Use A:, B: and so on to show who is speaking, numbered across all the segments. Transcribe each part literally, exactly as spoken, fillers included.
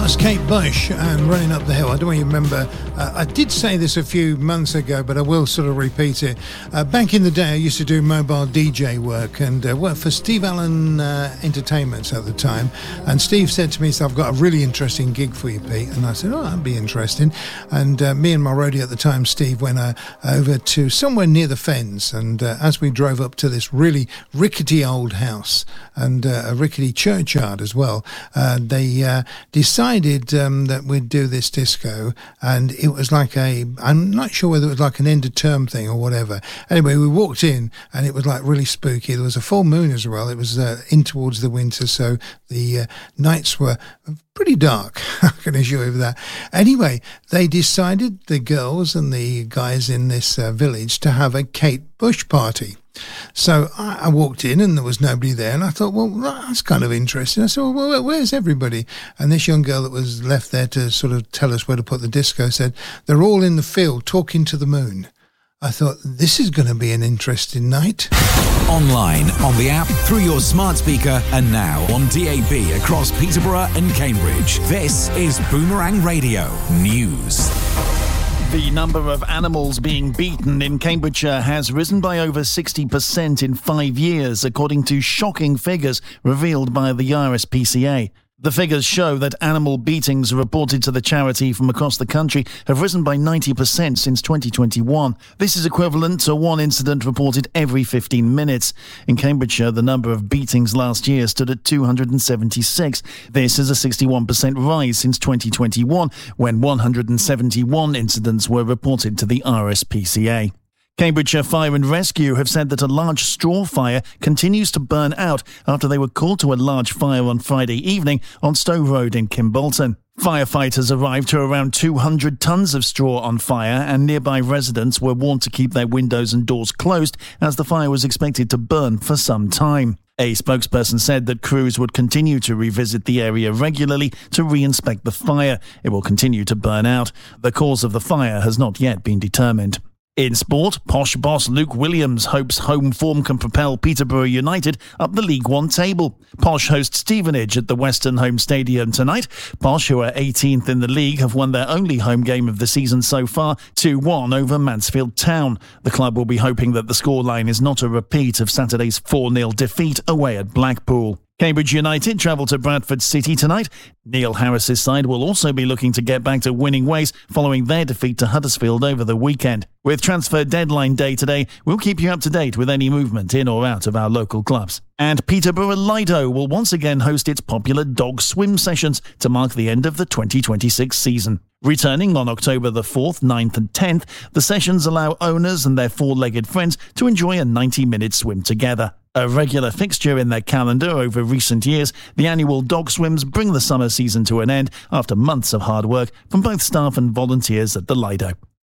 A: That was Kate Bush and Running Up the Hill. I don't even remember. Uh, I did say this a few months ago, but I will sort of repeat it. Uh, back in the day, I used to do mobile D J work and uh, worked for Steve Allen uh, Entertainments at the time. And Steve said to me, so I've got a really interesting gig for you, Pete. And I said, oh, that'd be interesting. And uh, me and my roadie at the time, Steve, went uh, over to somewhere near the Fens. And uh, as we drove up to this really rickety old house and uh, a rickety churchyard as well, uh, they uh, decided decided um, that we'd do this disco, and it was like a, I'm not sure whether it was like an end of term thing or whatever. Anyway, we walked in and it was like really spooky. There was a full moon as well. It was uh, in towards the winter, so the uh, nights were pretty dark, I can assure you of that. Anyway, they decided, the girls and the guys in this uh, village, to have a Kate Bush party. So I, I walked in and there was nobody there, and I thought, well, that's kind of interesting. I said, well, where, where's everybody? And this young girl that was left there to sort of tell us where to put the disco said, they're all in the field talking to the moon. I thought, this is going to be an interesting night.
B: Online, on the app, through your smart speaker, and now on D A B across Peterborough and Cambridge. This is Boomerang Radio News.
C: The number of animals being beaten in Cambridgeshire has risen by over sixty percent in five years, according to shocking figures revealed by the R S P C A. The figures show that animal beatings reported to the charity from across the country have risen by ninety percent since twenty twenty-one. This is equivalent to one incident reported every fifteen minutes. In Cambridgeshire, the number of beatings last year stood at two hundred seventy-six. This is a sixty-one percent rise since twenty twenty-one, when one hundred seventy-one incidents were reported to the R S P C A. Cambridgeshire Fire and Rescue have said that a large straw fire continues to burn out after they were called to a large fire on Friday evening on Stowe Road in Kimbolton. Firefighters arrived to around two hundred tonnes of straw on fire, and nearby residents were warned to keep their windows and doors closed as the fire was expected to burn for some time. A spokesperson said that crews would continue to revisit the area regularly to re-inspect the fire. It will continue to burn out. The cause of the fire has not yet been determined. In sport, Posh boss Luke Williams hopes home form can propel Peterborough United up the League One table. Posh host Stevenage at the Western Home Stadium tonight. Posh, who are eighteenth in the league, have won their only home game of the season so far, two one over Mansfield Town. The club will be hoping that the scoreline is not a repeat of Saturday's four nil defeat away at Blackpool. Cambridge United travel to Bradford City tonight. Neil Harris's side will also be looking to get back to winning ways following their defeat to Huddersfield over the weekend. With transfer deadline day today, we'll keep you up to date with any movement in or out of our local clubs. And Peterborough Lido will once again host its popular dog swim sessions to mark the end of the twenty twenty-six season. Returning on October the fourth, ninth and tenth, the sessions allow owners and their four-legged friends to enjoy a ninety-minute swim together. A regular fixture in their calendar over recent years, the annual dog swims bring the summer season to an end after months of hard work from both staff and volunteers at the Lido.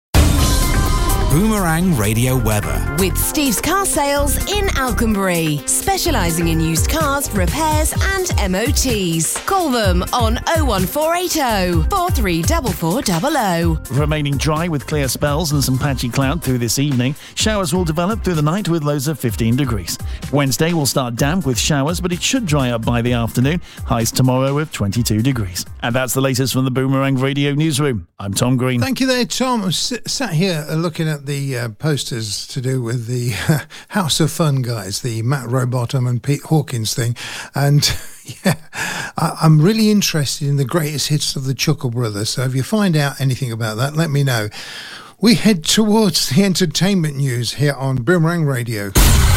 B: Boomerang Radio weather.
D: With Steve's Car Sales in Alconbury, specialising in used cars, repairs and M O Ts. Call them on oh one four eight oh, four three four four zero zero.
C: Remaining dry with clear spells and some patchy cloud through this evening. Showers will develop through the night with lows of fifteen degrees. Wednesday will start damp with showers, but it should dry up by the afternoon. Highs tomorrow of twenty-two degrees. And that's the latest from the Boomerang Radio Newsroom. I'm Tom Green.
A: Thank you there, Tom. I'm sat here looking at the uh, posters to do with the uh, House of Fun guys, the Matt Rowbottom and Pete Hawkins thing, and yeah, I, I'm really interested in the greatest hits of the Chuckle Brothers, so if you find out anything about that, let me know. We head towards the entertainment news here on Boomerang Radio.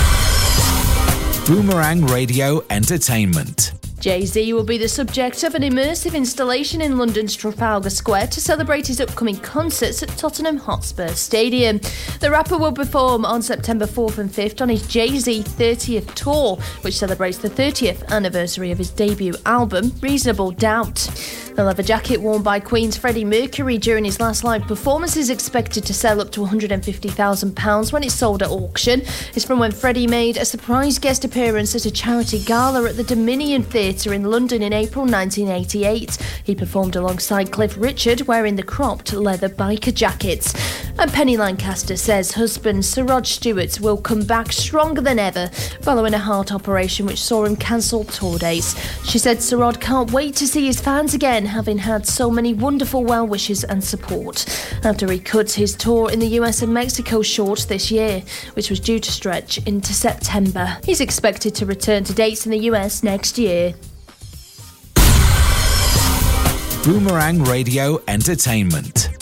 B: Boomerang Radio Entertainment.
E: Jay-Z will be the subject of an immersive installation in London's Trafalgar Square to celebrate his upcoming concerts at Tottenham Hotspur Stadium. The rapper will perform on September fourth and fifth on his Jay-Z thirtieth tour, which celebrates the thirtieth anniversary of his debut album, Reasonable Doubt. The leather jacket worn by Queen's Freddie Mercury during his last live performance is expected to sell up to one hundred fifty thousand pounds when it's sold at auction. It's from when Freddie made a surprise guest appearance at a charity gala at the Dominion Theatre in London in April nineteen eighty-eight. He performed alongside Cliff Richard wearing the cropped leather biker jackets. And Penny Lancaster says husband Sir Rod Stewart will come back stronger than ever following a heart operation which saw him cancel tour dates. She said Sir Rod can't wait to see his fans again having had so many wonderful well wishes and support after he cut his tour in the U S and Mexico short this year, which was due to stretch into September. He's expected to return to dates in the U S next year.
B: Boomerang Radio Entertainment.